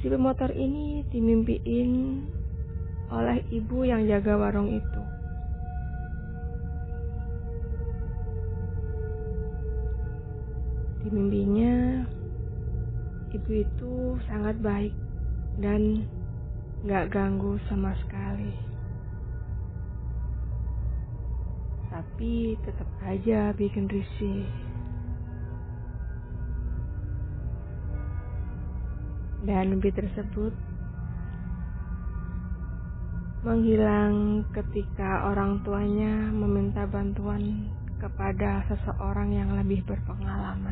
Si pemotor ini dimimpiin oleh ibu yang jaga warung itu. Di mimpinya, ibu itu sangat baik dan gak ganggu sama sekali. Tapi tetap aja bikin risih. Dan mimpi tersebut menghilang ketika orang tuanya meminta bantuan kepada seseorang yang lebih berpengalaman.